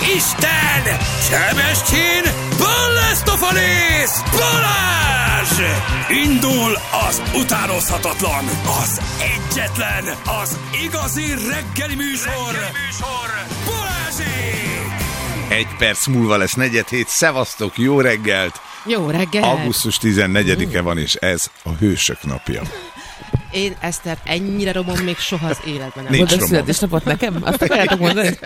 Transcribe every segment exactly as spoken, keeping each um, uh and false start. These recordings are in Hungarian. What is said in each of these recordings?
Isten! Sebestyén! Ballasztofalész! Balázs! Indul az utánozhatatlan, az egyetlen, az igazi reggeli műsor, reggeli műsor. Balázsék! Egy perc múlva lesz negyed hét, szevasztok, jó reggelt! Jó reggelt! augusztus tizennegyedike van, és ez a Hősök napja. Én Eszter ennyire romom még soha az életben nem. Nincs Volt. romom. Születésnapot nekem? Azt akarjátok mondani?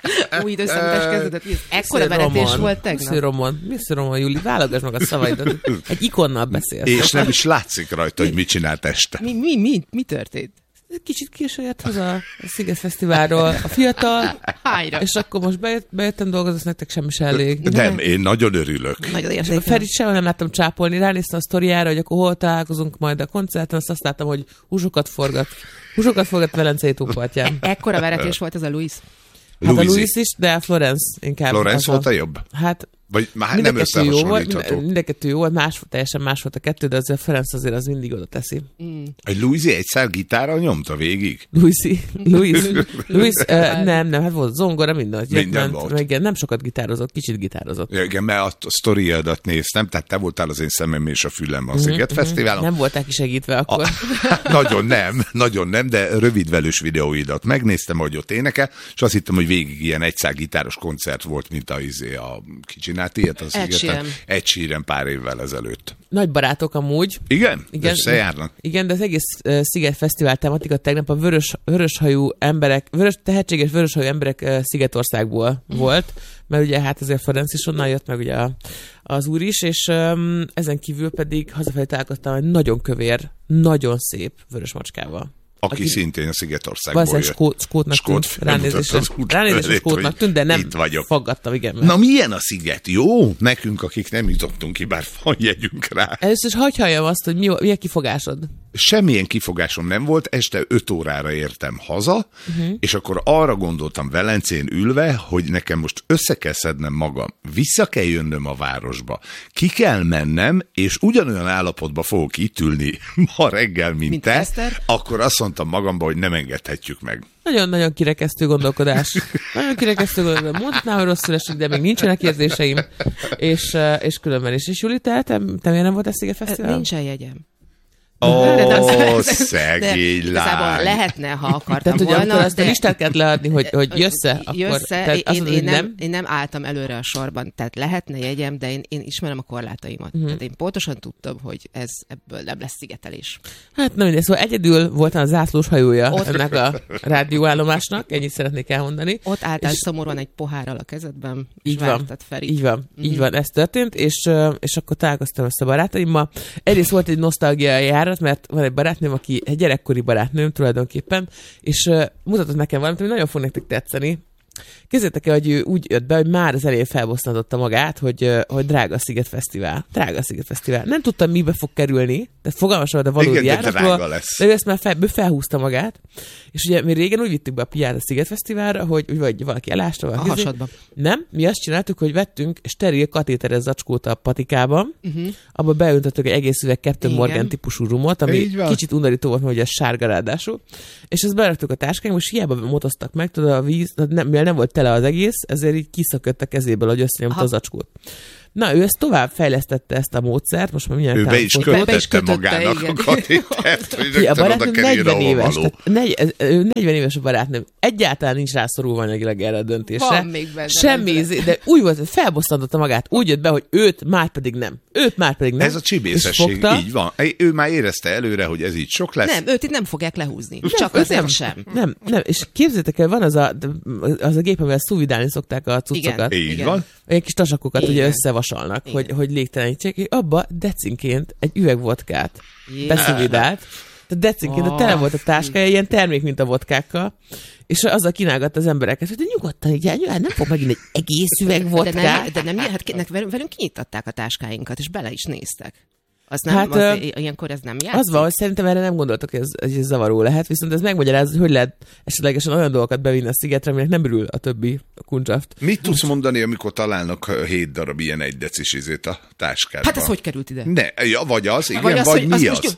Új időszámítás kezdődött. Ekkora veretés volt tegnap. Misszi Romon, Misszi Romon, Júli, válogass meg a szavaidat. Egy ikonnal beszélsz. És nem is látszik rajta, hogy mit csinált este. Mi, mi, mi, mi történt? Kicsit késő jött haza a Sziget Fesztiválról a fiatal, Hányra? és akkor most bejött, bejöttem dolgozni, nektek semmi se elég. Nem, én nagyon örülök. Nagyon A értékelem. Ferit sehol nem láttam csápolni, ránéztem a sztoriára, hogy akkor hol találkozunk majd a koncerten, azt azt láttam, hogy húsokat forgat. Húsokat forgat Velencei tópartján. Ekkora veretés volt ez a Louis. Hát a Louis. Louis is, de a Florence inkább. Florence az volt a jobb? Hát Vagy már mind nem a kettő jó volt, összehasonlítható. mind, mind a kettő jó volt, más, teljesen más volt a kettő, de azért a Ferenc azért az mindig oda teszi. Egy Louisi egyszer gitárral nyomta végig? Louis, Louis, Louis uh, nem, nem, hát volt zongora, minden, hogy Minden ment, volt. meg igen, nem sokat gitározott, kicsit gitározott. Ja, igen, mert a sztoriadat néztem, tehát te voltál az én szemem és a fülem a Sziget Fesztiválon. Nem voltál kisegítve akkor. A, nagyon nem, nagyon nem, de rövidvelős videóidat megnéztem, hogy ott énekel, és azt hittem, hogy végig ilyen egyszár gitáros koncert volt, mint a, izé, a ki csinált ilyet az Ed Sheeran. Ed Sheeran pár évvel ezelőtt. Nagy barátok amúgy. Igen? Igen, Összejárnak? Igen, de az egész uh, Sziget Fesztivál tematika tegnap a vörös, vöröshajú emberek, vörös, tehetséges vöröshajú emberek uh, Szigetországból volt, mert ugye hát azért Ferenc is onnan jött, meg ugye a, az úr is, és um, ezen kívül pedig hazafelé találkoztam egy nagyon kövér, nagyon szép vörös macskával. Aki, Aki- szintén a Szigetországból Valószínűleg jött. skót, skótnak Skót tűnt, ránézésre, felmutatta az út ránézésre felét, skótnak hogy tűnt, de nem itt vagyok. faggattam, igen. Na milyen a sziget? Jó? Nekünk, akik nem jutottunk ki, bár van jegyünk rá. Először is hagyj halljam azt, hogy mi, mi a kifogásod. Semmilyen kifogásom nem volt, este öt órára értem haza, uh-huh. és akkor arra gondoltam Velencén ülve, hogy nekem most össze kell szednem magam, vissza kell jönnöm a városba, ki kell mennem, és ugyanolyan állapotba fogok itt ülni ma reggel, mint, Mint te, Eszter. akkor azt mondtam magamba, hogy nem engedhetjük meg. Nagyon-nagyon kirekesztő gondolkodás. Nagyon kirekesztő gondolkodás. Mondhatnám, hogy rosszul esik, de még nincsenek érzéseim. És, eh, és különben is. És Juli, te, te, te miért nem voltál Sziget Fesztiválon? Nincsen jegyem. Ó, De- de- oh, de- szegény igazából lány. lehetne, ha akartam Tehát, hogy volna. amikor azt a de- listát kellett leadni, hogy, hogy jössze, akkor Jössze, tehát én, azt én, mondod, én, hogy nem, nem. én nem álltam előre a sorban, tehát lehetne jegyem, de én, én ismerem a korlátaimat. Uh-huh. Tehát én pontosan tudtam, hogy ez ebből nem lesz szigetelés. Hát nem mindegy, szóval egyedül voltam a zászlós hajója Ott- ennek a rádióállomásnak, ennyit szeretnék elmondani. Ott álltál És- szomorúan egy pohárral a kezedben, és Így van. vártad Ferit. Így van, így van, ez történt, és, ö, és akkor találkoztam össze a barátaimmal. Egyrészt volt egy nosztalgiai járat, mert van egy barátnőm, aki egy gyerekkori barátnőm tulajdonképpen, és ö, mutatott nekem valamit, ami nagyon fog nektek tetszeni. Képzeljétek el, hogy ő úgy jött be, hogy már az elején felbosszantotta magát, hogy, ö, hogy drága a Sziget Fesztivál. Drága a Sziget Fesztivál. Nem tudtam, mibe fog kerülni, de fogalmas volt a valódi Igen, de járatról. drága lesz. De ő ezt már fel, ő felhúzta magát, és ugye mi régen úgy vittük be a piát a Sziget Fesztiválra, hogy vagy valaki elásta, A valaki hasadba. nem, mi azt csináltuk, hogy vettünk steril katéteres zacskót a patikában, uh-huh. abba beöntöttük egy egész üveg Captain Igen. Morgan típusú rumot, ami Így van. kicsit undorító volt, mert ugye ez sárga ráadásul, és ezt beraktuk a táskánkba, és hiába motoztak meg, tudod, a víz, nem, mivel nem volt tele az egész, ezért így kiszökött a kezéből, hogy összenyomta Aha. a zacskót. Na, ő ezt tovább fejlesztette ezt a módszert, most már mindjárt Ő be is támfotót. Be is kötötte kötötte, magának igen. a katétert, hogy Ki, a rögtön oda barátnőm kerüljön, negyven ahol éves, való. tehát negy, ő negyven éves a barátnőm. Egyáltalán nincs rászorulva anyagilag erre a döntésre. Van még benne Semmi, benne. íz- de úgy volt, hogy felbosszantotta magát, úgy jött be, hogy őt már pedig nem. Őt már pedig nem. Ez a És csibészesség, fogta. így van. Ő már érezte előre, hogy ez így sok lesz. Nem, őt itt nem fogják lehúzni. Csak őt azért nem, sem. Nem, nem, és képzeljétek el, van az a, az a gép, amivel szuvidálni szokták a cuccokat. Igen. Így van. Olyan kis tasakokat ugye Igen. összevasalnak, Igen. hogy, hogy légtelenítsék, és abba decinként egy üveg vodkát Jé. beszuvidált. Tehát decinként, oh. tele volt a táskája, ilyen termék, mint a vodkákkal, és azzal kínálgatta az embereket, hogy de nyugodtan, így, nyugodtan, nem fog megint egy egész üveg De vodkát. nem, de nem, hát nek- velünk kinyitották a táskáinkat, és bele is néztek. Az nem, Hát, hát, az, ö, ilyenkor ez nem játszik. Az van, hogy szerintem erre nem gondoltak, hogy ez, hogy ez zavaró lehet, viszont ez megmagyarázza, hogy hogy lehet esetlegesen olyan dolgokat bevinni a szigetre, aminek nem örül a többi kuncsaft. Mit tudsz mondani, amikor találnak hét darab ilyen egy decis izét a táskádban? Hát ez hogy került ide? Ne, ja, vagy az, igen, Vagy vagy, az, vagy hogy mi az az? most jó-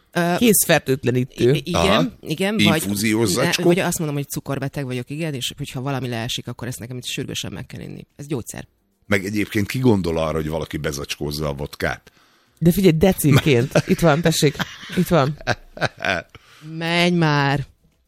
Készfertőtlenítő. I- igen, Aha. igen. Infúziós Vagy, zacskó. vagy azt mondom, hogy cukorbeteg vagyok, igen, és hogyha valami leesik, akkor ezt nekem itt sürgősen meg kell inni. Ez gyógyszer. Meg egyébként ki gondol arra, hogy valaki bezacskózza a vodkát? De figyelj, decinként. Itt van, tessék. Itt van. Menj már!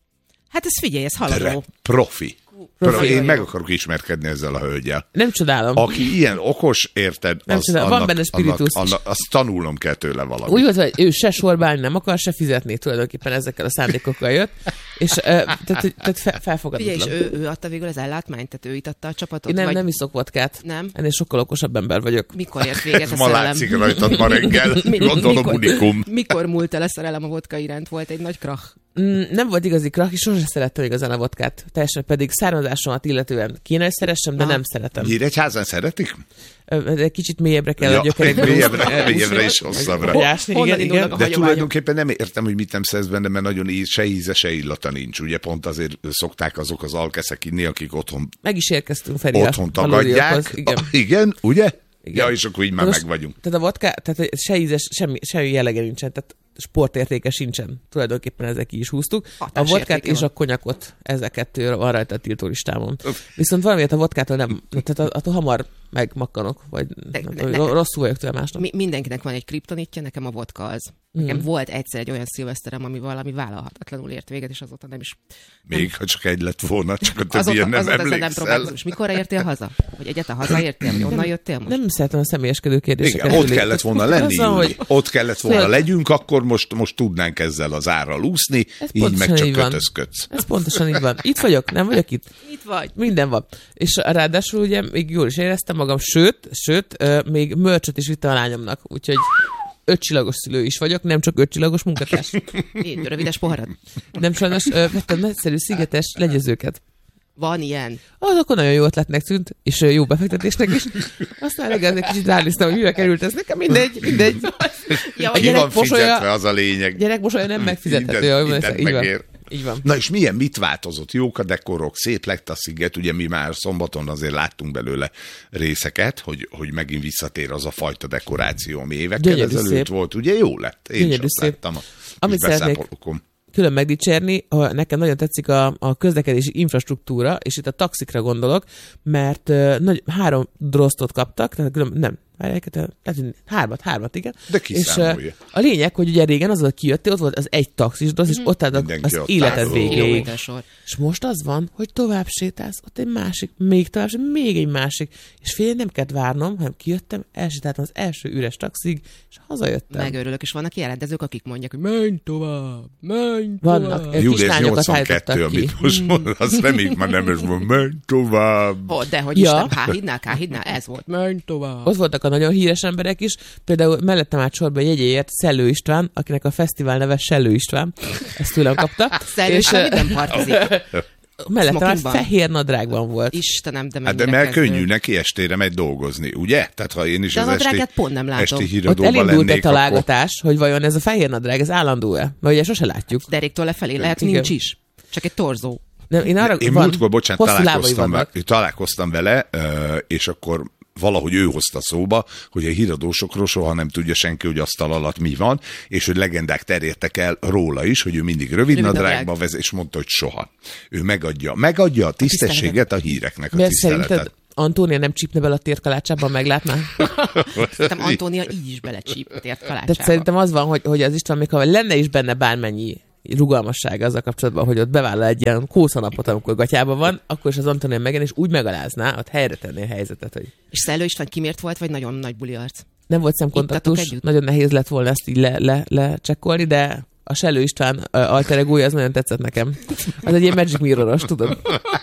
Hát ez figyelj, ez haladó. Re- profi. Profi. Profi. Én meg akarok ismerkedni ezzel a hölgyel. Nem csodálom. Aki ilyen okos, érted, Nem az, csodálom. Van annak, benne spiritus. annak, annak, azt tanulnom kell tőle valamit. Úgy volt, hogy ő se sorba állni nem akar, se fizetni tulajdonképpen ezekkel a szándékokkal jött. És uh, tehát, tehát fe, felfogadatlan. Figyelj, és ő, ő adta végül az ellátmányt, tehát ő itatta a csapatot? Én nem, vagy... nem iszok vodkát. Nem? Ennél sokkal okosabb ember vagyok. Mikor ért véget a Ma szerelem? látszik rajtad ma reggel. Mi- Gondolom mikor- unikum. Mikor múlt el a szerelem a vodka iránt? Volt egy nagy krach. Mm, nem volt igazi krach, és sosem szerettem igazán a vodkát. Teljesen pedig származásomat illetően kéne, hogy szeressem, de Aha. nem szeretem. Nyíregyházan szeretik? Ö, de Kicsit mélyebbre kell Ja, a gyökerekbe. mélyebbre- húzni, mélyebbre húzni, és hosszabbra. vagy ásni, Honnan igen, indulnak igen. a De hagyományok? tulajdonképpen nem értem, hogy mit nem szerez benne, mert nagyon íz, se íze, se illata nincs. Ugye pont azért szokták azok az alkeszek inni, akik otthon, Meg is érkeztünk Feri otthon a tagadják. kalóriákhoz, igen. Ah, igen, ugye? Igen. Ja, és akkor így már Most- meg vagyunk. Tehát a vodka, tehát se ízes, semmi, semmi jellege nincsen, tehát sportértéke sincsen. Tulajdonképpen ezek ki is húztuk. A Hatásértéke vodkát és van. a konyakot, ezek kettő van rajta a tiltó listámon. Viszont valamiért a vodkától nem, tehát attól hamar megmakkanok, vagy De- nem de- tudom, nekem- rosszul vagyok tőle másnap. Mi, mindenkinek van egy kriptonitja, nekem a vodka az. Nekem mm. volt egyszer egy olyan szilveszterem, ami valami vállalhatatlanul ért véget, és azóta nem is... Még ha csak egy lett volna, csak a Azóta, többien nem azóta ezzel nem emlékszel. próbálkozom. És mikorra értél haza? Vagy egyáltalán hazaértél? Vagy onnan jöttél most? Nem szeretem a személyeskedő kérdéseket. Igen, ott Gyuri. kellett volna Az lenni, van, Júli. hogy Ott kellett volna Szóval- legyünk, akkor most, most tudnánk ezzel az árral úszni, Ez így meg pontosan csak így van. kötözködsz. Ez pontosan így van. Itt vagyok, nem vagyok itt. Itt vagy. Minden van. És ráadásul ugye még jól is éreztem magam, sőt, sőt, ö, még mörcsöt is vitte a lányomnak, úgyhogy ötcsillagos szülő is vagyok, nem csak ötcsillagos munkatárs. Én, rövides poharad. Nem sajnos ö, vettem nagyszerű szigetes legyezőket. Van ilyen. Az akkor nagyon jó ötletnek tűnt, és ö, jó befektetésnek is. Aztán reggel egy kicsit ránéztem, hogy mivel került ez nekem, mindegy, mindegy. Ja, A Ki gyerek van mosolya- fizetve, az a lényeg. Gyerek mosolya nem megfizethető. Mindent- ahogy mindent mondod, így van. megér. Így van. Na és milyen, mit változott? Jók a dekorok, szép lett a sziget, ugye mi már szombaton azért láttunk belőle részeket, hogy, hogy megint visszatér az a fajta dekoráció, ami évekkel Gyönyörű ezelőtt szép. volt. Ugye jó lett? Én is Gyönyörű azt szép. láttam a Amit kis szeretnék- beszámolókon. Külön megdicsérni, ha nekem nagyon tetszik a, a közlekedési infrastruktúra, és itt a taxikra gondolok, mert uh, nagy, három drosztot kaptak, tehát külön, nem, várják, tehát lehet, hármat, hármat, igen. De És kiszámolja. uh, a lényeg, hogy ugye régen az, hogy kijöttél, ott volt az egy taxis drosz, és ott álltak Mindenki az ott életed áll. végéig. Kilométer sor. És most az van, hogy tovább sétálsz, ott egy másik, még tovább, és még egy másik. És fél nem kellett várnom, hanem kijöttem, elsétáltam az első üres taxig, és hazajöttem. Megörülök, és vannak jelentezők, akik mondják, hogy menj tovább, menj tovább. Vannak. Ö, Júli, ez kislányokat nyolcvankettő, állítottak ki. amit most mond, azt reméljük már nem ez van, menj tovább. Oh, de hogy Ja. ja. Isten, K-hídnál, K-hídnál, ez volt, menj tovább. Ott voltak a nagyon híres emberek is, például mellettem állt sorba egy jegyéért Szellő István, akinek a fesztivál neve Sellő István, ezt tőlem kapta. Szellő és István minden partizik. mellettem állt smokingban. fehér nadrágban volt. Istenem, de Hát de mennyire mert kezdő. könnyű neki estére megy dolgozni, ugye? Tehát ha én is De az a esti, nadrágját pont nem látom. esti Ott híradóban elindult egy lennék, akkor... találgatás, hogy vajon ez a fehér nadrág, ez állandó-e? Mert ugye sose látjuk. Deréktől lefelé, lehet, hogy Igen. nincs is. Csak egy torzó. Nem, én arra, Én van, múltkor, bocsánat, hosszú lábai találkoztam, vannak. vele, találkoztam vele, ö, és akkor valahogy ő hozta szóba, hogy a híradósokról soha nem tudja senki, hogy asztal alatt mi van, és hogy legendák terjedtek el róla is, hogy ő mindig rövid Rövid nadrágba nadrág. vezet, és mondta, hogy soha. Ő megadja, megadja a tisztességet a híreknek, a Mert tiszteletet. szerinted Antónia nem csípne bele a térkalácsában, meglátná? Szerintem Antónia így is belecsípett ért Tehát kalácsába. szerintem az van, hogy, hogy az István, még ha lenne is benne bármennyi rugalmasság azzal kapcsolatban, hogy ott bevállal egy ilyen kószanapot, amikor gatyában van, akkor is az Antónia megen, és úgy megalázná, ott helyre tenné a helyzetet, hogy És Szellő István kimért volt, vagy nagyon nagy buli arc? nem volt szemkontaktus, Ittatok együtt? nagyon nehéz lett volna ezt így le, le, lecsekkolni, de a Sellő István uh, alter egója, az nagyon tetszett nekem. Az egy ilyen Magic Mirror-os, tudod?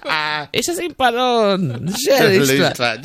És az impadon! Sellő István!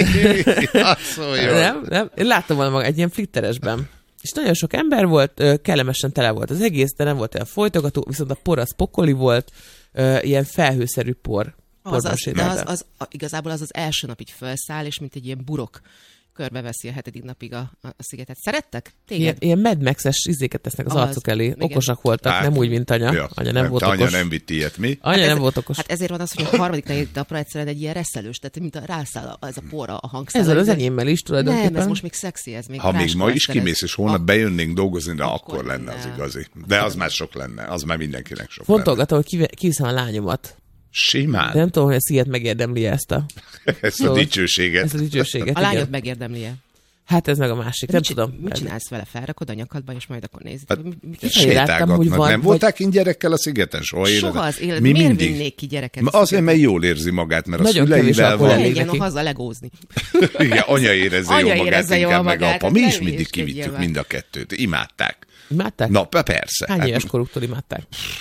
Azt szóljon. Nem, nem. Én láttam volna maga egy ilyen flitteresben. És nagyon sok ember volt, ö, kellemesen tele volt az egész, de nem volt olyan folytogató, viszont a por az pokoli volt, ö, ilyen felhőszerű por. Az, porban az, de sétáltál. az, az, a- igazából az az első nap így felszáll, és mint egy ilyen burok körbeveszi a hetedik napig a, a, a szigetet. Szerettek? Téged? Ilyen, ilyen Mad Max-es izéket tesznek az, az arcuk elé. Igen. Okosak voltak, hát, nem úgy, mint anya. Ja, anya nem, nem volt okos. Anya nem vitt ilyet, mi? Anya hát nem ez, volt okos. Hát ezért van az, hogy a harmadik negyedik napra egyszerűen egy ilyen reszelős, tehát mint a rászáll az a porra a hangszál. Ezzel az enyémmel is tulajdonképpen. Nem, ez most még szexi, ez még ha még ma is kimész, és holnap a... bejönnénk dolgozni, de akkor, akkor lenne nem. az igazi. De az már sok lenne, az már mindenkinek sok Fontolgatom, hogy kiviszem a lányomat. Simán. De nem tudom, hogy a sziget megérdemli ezt a... ezt a dicsőséget. Ezt a dicsőséget, A lányod megérdemli-e? Hát ez meg a másik, nem mit, tudom. Mit csinálsz vele? Felrakod a nyakadba, és majd akkor nézd. Hát, sétálgatnak. Nem voltál kint gyerekkel a szigeten? Soha, Soha az élet. Mi Miért mindig? vinnék ki gyereket? Ma azért, mert jól érzi magát, mert nagyon a szüleivel van. Ne legyen haza legózni. Igen, anya érezze anya jól magát, érezze inkább jól meg magát, apa. Mi is nem mindig is kivittük már. mind a kettőt. Imádták. Imádták? Na, persze. Hány Hát éves most koruktól imádták?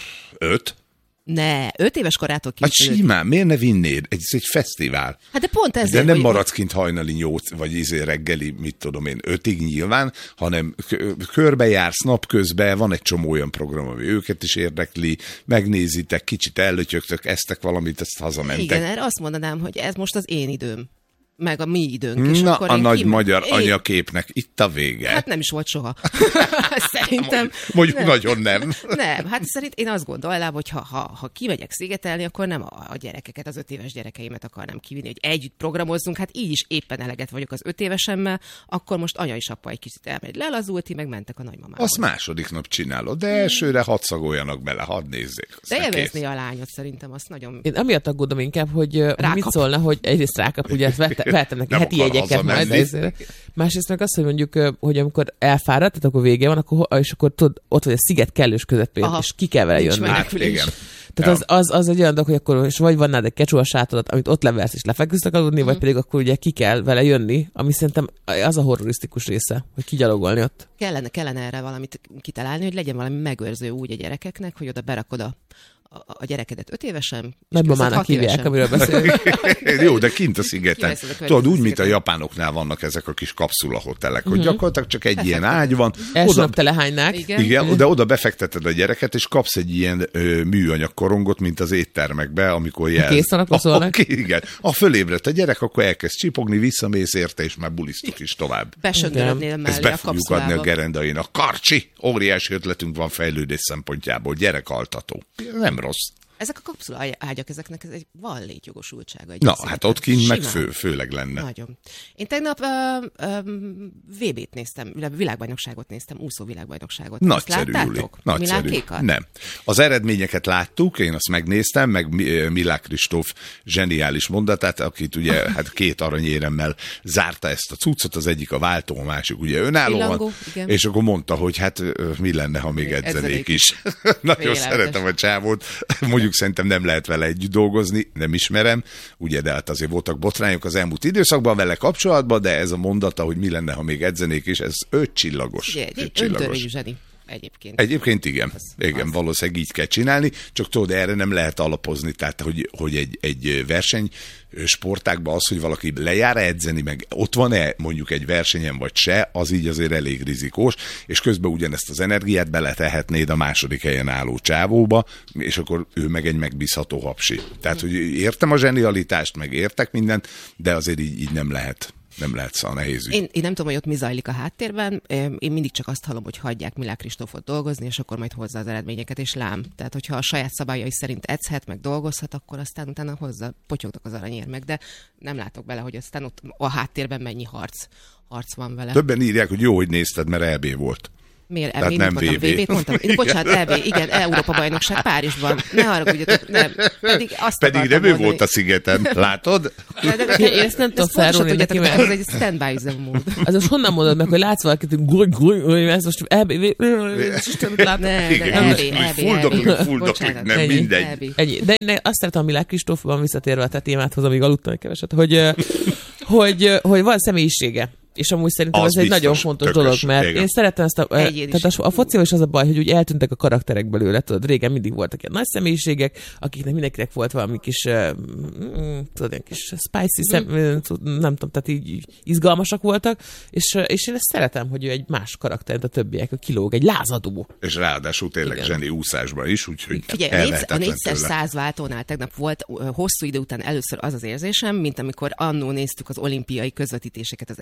Öt? Ne, öt éves korától Hát kint. simán, miért ne vinnéd? Ez egy fesztivál. Hát de pont ezért. De nem hogy- maradsz kint hajnali nyolc, vagy izé reggeli, mit tudom én, ötig nyilván, hanem k- körbejársz napközben, van egy csomó olyan program, ami őket is érdekli, megnézitek, kicsit ellötyögtök, esztek valamit, ezt hazamentek. Igen, erre azt mondanám, hogy ez most az én időm. Meg a mi időnk. És Na, akkor a én nagy kim- magyar én- anyaképnek itt a vége. Hát nem is volt soha. Szerintem. Mondjuk nem. nagyon nem. Nem, hát szerint én azt gondolnám, hogy ha, ha, ha kimegyek szigetelni, akkor nem a, a gyerekeket, az öt éves gyerekeimet akarnám kivinni, hogy együtt programozzunk, hát így is éppen eleget vagyok az öt évesemmel, akkor most anya és apa egy kicsit elmegy, lelazulti, meg mentek a nagymamához. Azt második nap csinálod, de elsőre hadd szagoljanak bele, hadd nézzék. De Aztán kész. élvezni a lányot szerintem, azt nagyon... Én amiatt aggódom inkább, hogy, hogy Rákap. mit szólna, hogy egyrészt rákap, ugye ezt vette- vettem neki Nem heti akar jegyeket majd hazamenni. részére. Másrészt meg azt, hogy mondjuk, hogy amikor elfáradt, tehát akkor vége van, akkor, és akkor tudod, ott vagy a sziget kellős közepén, Aha. és ki kell vele Nincs jönni. meg. Hát igen. Tehát az, az, az egy olyan dolog, hogy akkor és vagy van nálad egy kecsó sátodat, amit ott leversz és lefeküsztek aludni, mm. vagy pedig akkor ugye ki kell vele jönni, ami szerintem az a horrorisztikus része, hogy kigyalogolni ott. Kellene, kellene erre valamit kitalálni, hogy legyen valami megőrző úgy a gyerekeknek, hogy oda berakod a, a, a gyerekedet öt évesen. és Nagymamának hat hívják, évesen. amiről beszélünk. Jó, de kint a szigeten. Kiveszed a környezet Tudod, úgy, mint a szigeten. japánoknál vannak ezek a kis kapszulahotelek, hogy gyakorlatilag csak egy ilyen ágy van. Első Oda, nap telehánynák. Igen. igen, de oda befekteted a gyereket, és kapsz egy ilyen ö, műanyag korongot, mint az éttermekbe, amikor jelz. kész van, akkor szólnak. A, igen. Ha fölébredt a gyerek, akkor elkezd csipogni, visszamész érte, és már bulisztok is tovább. Besöndörödnél Ezt mellé be a fogjuk adni a kapszulába. gerendainak. Karcsi! Óriási ötletünk van fejlődés szempontjából. Gyerekaltató. Nem rossz. Ezek a kapszula ágyak, ezeknek ez egy van létjogosultsága. Egy Na, szigeten. hát ott kint meg Simán. fő, főleg lenne. Nagyon. Én tegnap uh, um, vé bét néztem, illetve világbajnokságot néztem, úszó világbajnokságot. Azt Nagyszerű, Júli. láttátok? Nagyszerű. Milákékat? Nem. Az eredményeket láttuk, én azt megnéztem, meg Mi- Milák Kristóf zseniális mondatát, akit ugye hát két aranyéremmel zárta ezt a cuccot, az egyik a váltó, a másik ugye önállóan, Pillangó, igen. és akkor mondta, hogy hát ö, mi lenne, ha még edzenék Edzenék is. Nagyon Félelmetes. szeretem a csávót, mondjuk szerintem nem lehet vele együtt dolgozni, nem ismerem, ugye, de hát azért voltak botrányok az elmúlt időszakban vele kapcsolatban, de ez a mondata, hogy mi lenne, ha még edzenék is, ez ötcsillagos. Ugye, egy Ötcsillagos. öntörőjű zseni egyébként. Egyébként igen, igen, az. valószínűleg így kell csinálni, csak tudod, erre nem lehet alapozni, tehát hogy, hogy egy, egy verseny sportákban az, hogy valaki lejár edzeni, meg ott van-e mondjuk egy versenyen vagy se, az így azért elég rizikós, és közben ugyanezt az energiát beletehetnéd a második helyen álló csávóba, és akkor ő meg egy megbízható hapsi. Tehát, hogy értem a zsenialitást, meg értek mindent, de azért így, így nem lehet. Nem lehet, szóval nehéz ügy. Én, én nem tudom, hogy ott mi zajlik a háttérben, én mindig csak azt hallom, hogy hagyják Milák Kristófot dolgozni, és akkor majd hozza az eredményeket, és lám. Tehát, hogyha a saját szabályai szerint edzhet, meg dolgozhat, akkor aztán utána hozza, potyognak az aranyérmek, de nem látok bele, hogy aztán ott a háttérben mennyi harc, harc van vele. Többen írják, hogy jó, hogy nézted, mert é bé volt. Miért? Tehát Én nem mondtam, vé bé. vé bét mondtam. Én, bocsánat, é bé, igen, Európa-bajnokság Párizsban. Ne haragudjatok, nem. Pedig azt Pedig akartam nem ő mondani. volt a szigeten, látod? De, de, de, Én ezt nem de tudom ezt pontosan felrólni tudjátok, neki, hogy mert- ez egy standby üzemmód. Az most honnan mondod meg, hogy látsz valakit, hogy guly, guly, guly, ez most é bé, Istenet látom. Nem, Igen, nem, úgy- é bé, úgy é bé, fuldoklik, é bé. fuldoklik, Bocsánat. nem Ennyi. mindegy. é bé. Ennyi. De én azt szeretem a Milák Kristófban visszatérve a te témádhoz, amíg aludtam egy keveset, hogy, ö, hogy, hogy van személyisége. És amúgy szerintem Az ez egy biztos, nagyon fontos tökös, dolog, mert igen. én szeretem ezt a... ö, Egyéniség. Tehát a, a focival is az a baj, hogy úgy eltűntek a karakterek belőle, tudod, régen mindig voltak ilyen nagy személyiségek, akiknek mindenkinek volt valami kis, uh, mm, tudod, ilyen kis spicy, szem, mm. nem tudom, tehát így, így izgalmasak voltak, és, és én ezt szeretem, hogy ő egy más karakter, mint a többiek, a kilóg, egy lázadó. És ráadásul tényleg Igen. zseni úszásban is, úgyhogy Figyelj, a, négy, a ellehetetlen négyszer tőle. száz váltónál tegnap volt ö, hosszú idő után először az az érzésem, mint amikor annó néztük az olimpiai közvetítéseket az egerszegi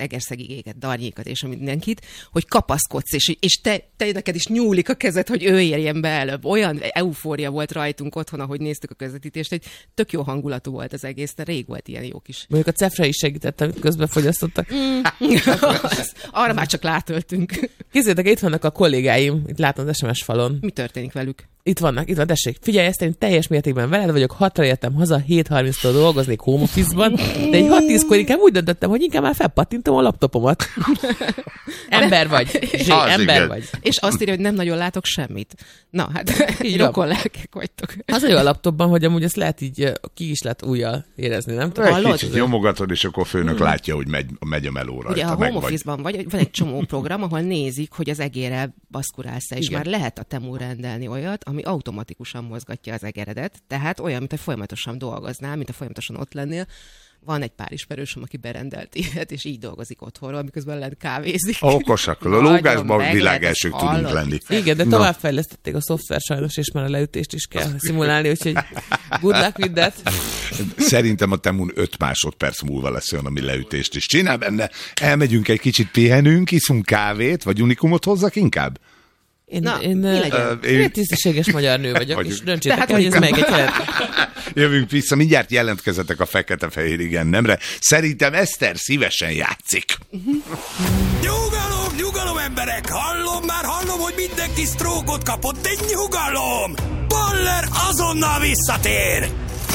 segítségigéket, Darnyékat és mindenkit, hogy kapaszkodsz, és, és te, te neked is nyúlik a kezed, hogy ő érjen be előbb. Olyan eufória volt rajtunk otthon, ahogy néztük a közvetítést, egy tök jó hangulatú volt az egész, de rég volt ilyen jó kis. Mondjuk a cefre is segített, amit közben fogyasztottak. Mm. Arra már csak rátöltünk. Képzeljétek, itt vannak a kollégáim, itt látom az es em es falon. Mi történik velük? Itt vannak, itt van, tessék. Figyelj, ezt én teljes mértékben veled vagyok, hatra értem haza, hét harminctól dolgoznék home office-ban, de egy hat tízkor inkább úgy döntöttem, hogy inkább már felpattintom a laptopomat. Ember vagy. Zsé, ember igen. vagy. És azt írja, hogy nem nagyon látok semmit. Na, hát rokon lelkek vagytok. Az olyan a laptopban, hogy amúgy ezt lehet így, ki is lehet újjal érezni, nem? Egy kicsit nyomogatod, és akkor a főnök hmm. látja, hogy megy, megy a meló rajta. Ugye a home office-ban vagy, van egy csomó program, ahol nézik, hogy az egérrel baszkurálsz, és már lehet a Temu rendelni olyat, ami automatikusan mozgatja az egeredet, tehát olyan, mint hogy folyamatosan dolgoznál, mint a folyamatosan ott lennél. Van egy pár ismerősöm, aki berendelt ilyet, és így dolgozik otthonról, miközben lent kávézik. Okosak, a lógásban világ elsők tudunk lenni. Igen, de továbbfejlesztették a szoftver sajnos, és már a leütést is kell szimulálni, úgyhogy good luck with that. Szerintem a Temun öt másodperc múlva lesz olyan, ami leütést is csinál benne. Elmegyünk egy kicsit, pihenünk, iszunk kávét, vagy unikumot hozzak inkább? Én, Na, én, uh, én, én tisztességes magyar nő vagyok, vagyok. És döntsétek Tehát, el, hogy ez melyik egy jelent. Jövünk vissza, mindjárt jelentkezetek a fekete-fehér igen nemre. Szerintem Eszter szívesen játszik. Nyugalom, nyugalom emberek! Hallom már, hallom, hogy mindenki sztrókot kapott, de nyugalom! Baller azonnal visszatér!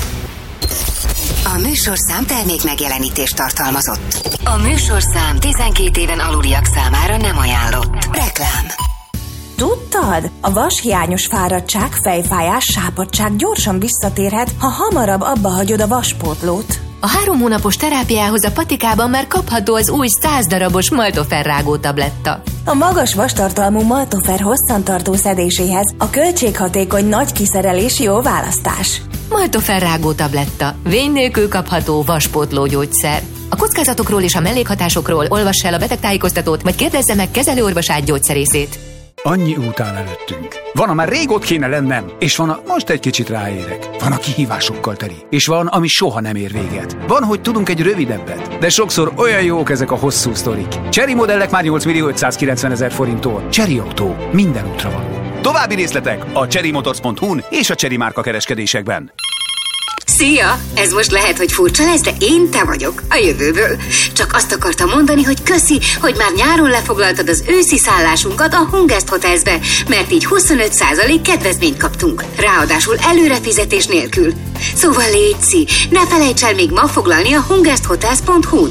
A műsorszám termék megjelenítést tartalmazott. A műsorszám tizenkét éven aluliak számára nem ajánlott. Reklám. Tudtad? A vashiányos fáradtság, fejfájás, sápadtság gyorsan visszatérhet, ha hamarabb abba hagyod a vaspótlót. A három hónapos terápiához a patikában már kapható az új száz darabos Maltofer rágó tabletta. A magas vastartalmú Maltofer hosszantartó szedéséhez a költséghatékony nagy kiszerelés jó választás. Maltofer rágó tabletta. Vény nélkül kapható vaspótló gyógyszer. A kockázatokról és a mellékhatásokról olvass el a betegtájékoztatót, vagy kérdezze meg kezelőorvosát gyógyszerészét. Annyi út áll előttünk. Van, amár rég ott kéne lennem, és van, a most egy kicsit ráérek. Van, a kihívásokkal teli, és van, ami soha nem ér véget. Van, hogy tudunk egy rövidebbet, de sokszor olyan jók ezek a hosszú sztorik. Chery modellek már nyolc millió ötszázkilencven ezer forinttól. Chery Autó. Minden útra való. További részletek a chery motors pont hu-n és a Chery márka kereskedésekben. Szia! Ez most lehet, hogy furcsa lesz, de én te vagyok, a jövőből. Csak azt akartam mondani, hogy köszi, hogy már nyáron lefoglaltad az őszi szállásunkat a Hungest Hotelsbe, mert így huszonöt százalék kedvezményt kaptunk. Ráadásul előrefizetés nélkül. Szóval létszi, ne felejts el még ma foglalni a hungest hotels pont hu-n.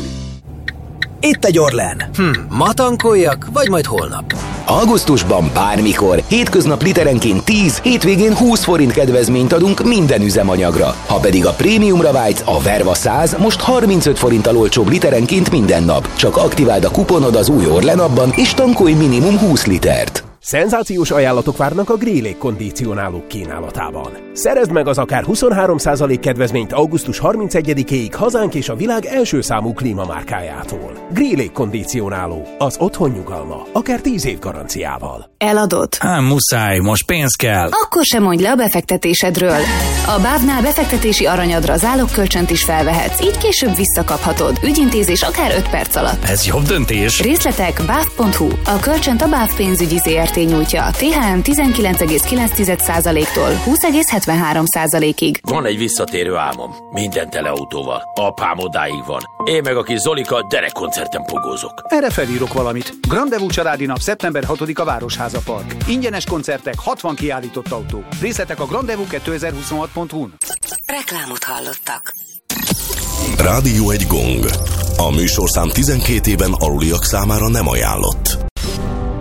Itt egy Orlen. Hm, ma tankoljak, vagy majd holnap? Augusztusban bármikor, hétköznap literenként tíz, hétvégén húsz forint kedvezményt adunk minden üzemanyagra. Ha pedig a prémiumra vágysz, a Verva száz most harmincöt forinttal olcsóbb literenként minden nap. Csak aktiváld a kuponod az új Orlen appban, és tankolj minimum húsz litert. Szenzációs ajánlatok várnak a Grey Lake kondicionálók kínálatában. Szerezd meg az akár huszonhárom százalék kedvezményt augusztus harmincegyedikéig hazánk és a világ első számú klímamárkájától. Grey Lake kondicionáló, az otthon nyugalma, akár tíz év garanciával. Eladod? Hát muszáj, most pénz kell. Akkor sem mondj le a befektetésedről. A bávnál befektetési aranyadra zálogkölcsönt is felvehetsz, így később visszakaphatod. Ügyintézés akár öt perc alatt. Ez jobb döntés. Részletek báv pont hu. A kölcsönt a Báv pénzügyi zé er té nyújtja. té há em tizenkilenc egész kilenc százaléktól húsz egész hetvenhárom százalékig. Van egy visszatérő álmom. Minden tele autóval. Apám odáig van. Én meg a kis Zolika derekkoncerten pogózok. Erre felírok valamit. Grandevú családi nap szeptember hatodika Városháza Park. Ingyenes koncertek, hatvan kiállított autó. Részletek a grandevú kétezer-huszonhat pont hu-n. Reklámot hallottak. Rádió egy gong. A műsorszám tizenkét éven aluliak számára nem ajánlott.